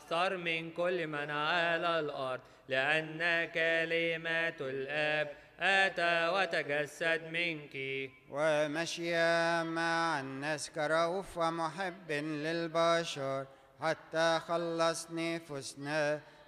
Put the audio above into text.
أكثر من كل من على الأرض، لأن كلمة الآب أتى وتجسد منك. ومشيا مع الناس كرؤوف ومحب للبشر حتى خلص نفوسنا